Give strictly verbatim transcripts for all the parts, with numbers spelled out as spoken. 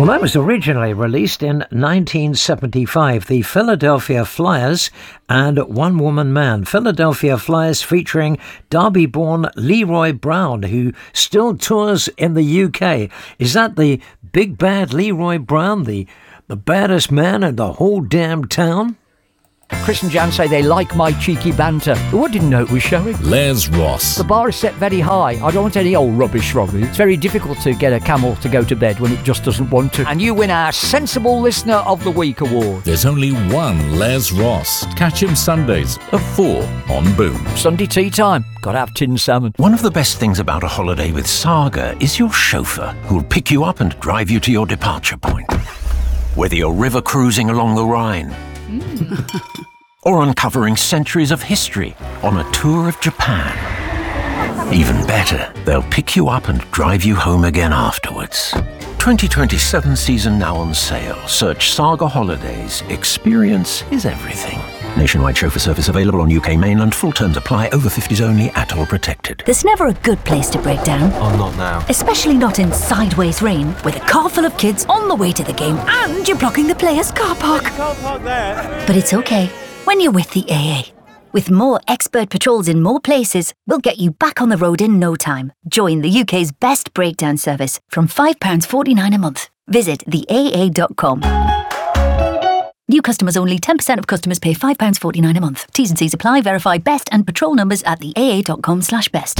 Well, that was originally released in nineteen seventy-five. The Philadelphia Flyers and One Woman Man. Philadelphia Flyers featuring Derby-born Leroy Brown, who still tours in the U K. Is that the big bad Leroy Brown, the, the baddest man in the whole damn town? Chris and Jan say they like my cheeky banter. Oh, I didn't know it was showing. Les Ross. The bar is set very high. I don't want any old rubbish from me. It's very difficult to get a camel to go to bed when it just doesn't want to. And you win our Sensible Listener of the Week award. There's only one Les Ross. Catch him Sundays at four on Boom. Sunday tea time. Gotta have tin salmon. One of the best things about a holiday with Saga is your chauffeur, who'll pick you up and drive you to your departure point. Whether you're river cruising along the Rhine or uncovering centuries of history on a tour of Japan. Even better, they'll pick you up and drive you home again afterwards. twenty twenty-seven season now on sale. Search Saga Holidays. Experience is everything. Nationwide chauffeur service available on U K mainland. Full terms apply. Over fifties only. Atoll protected. There's never a good place to break down. Oh, not now. Especially not in sideways rain, with a car full of kids on the way to the game and you're blocking the players' car park. Can't park there. But it's okay when you're with the A A. With more expert patrols in more places, we'll get you back on the road in no time. Join the U K's best breakdown service from five pounds forty-nine a month. Visit the A A dot com. New customers only. ten percent of customers pay five pounds forty-nine a month. T's and C's apply. Verify best and patrol numbers at the A A dot com slash best.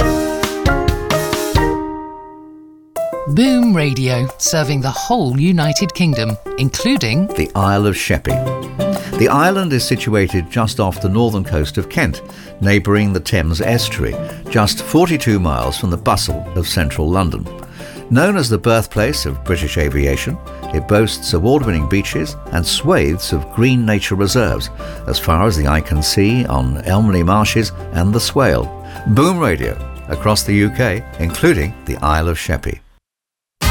Boom Radio, serving the whole United Kingdom, including the Isle of Sheppey. The island is situated just off the northern coast of Kent, neighbouring the Thames estuary, just forty-two miles from the bustle of central London. Known as the birthplace of British aviation, it boasts award-winning beaches and swathes of green nature reserves, as far as the eye can see on Elmley Marshes and the Swale. Boom Radio, across the U K, including the Isle of Sheppey.